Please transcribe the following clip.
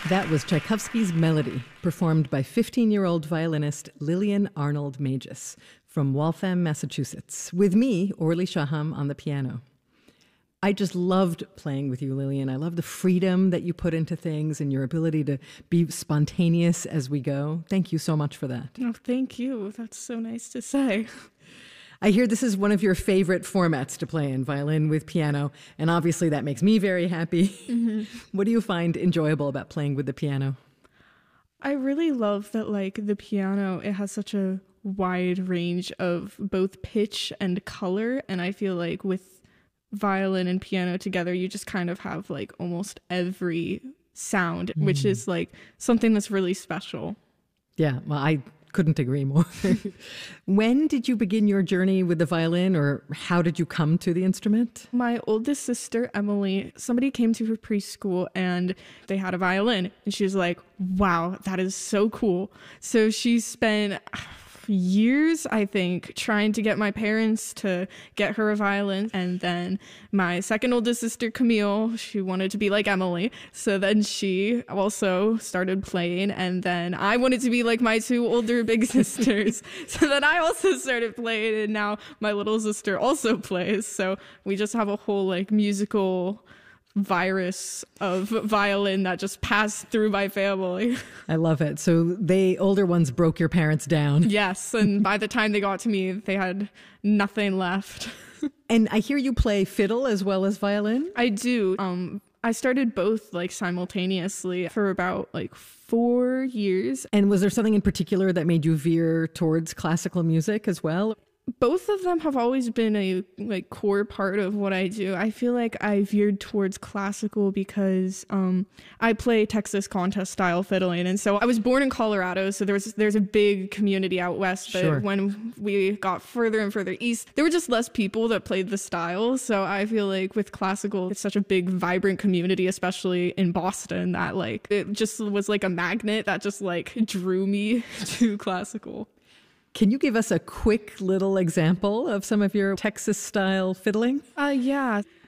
That was Tchaikovsky's Melody, performed by 15-year-old violinist Lillian Arnold Magis from Waltham, Massachusetts, with me, Orly Shaham, on the piano. I just loved playing with you, Lillian. I love the freedom that you put into things and your ability to be spontaneous as we go. Thank you so much for that. Oh, thank you. That's so nice to say. I hear this is one of your favorite formats to play in, violin with piano, and obviously that makes me very happy. Mm-hmm. What do you find enjoyable about playing with the piano? I really love that, like, the piano, it has such a wide range of both pitch and color, and I feel like with violin and piano together, you just kind of have, like, almost every sound, which is, like, something that's really special. Yeah, well, I couldn't agree more. When did you begin your journey with the violin, or how did you come to the instrument? My oldest sister, Emily, somebody came to her preschool and they had a violin. And she was like, wow, that is so cool. So she spent years, I think, trying to get my parents to get her a violin. And then my second oldest sister, Camille, she wanted to be like Emily. So then she also started playing. And then I wanted to be like my two older big sisters. So then I also started playing. And now my little sister also plays. So we just have a whole like musical virus of violin that just passed through my family. I love it. So the older ones broke your parents down. Yes, and by the time they got to me, they had nothing left. And I hear you play fiddle as well as violin? I do. I started both like simultaneously for about like 4 years. And was there something in particular that made you veer towards classical music as well? Both of them have always been a like core part of what I do. I feel like I veered towards classical because I play Texas contest style fiddling, and so I was born in Colorado, so there's a big community out west. But Sure. when we got further and further east, there were just less people that played the style. So I feel like with classical, it's such a big, vibrant community, especially in Boston, that like it just was like a magnet that just like drew me to classical. Can you give us a quick little example of some of your Texas-style fiddling? Yeah.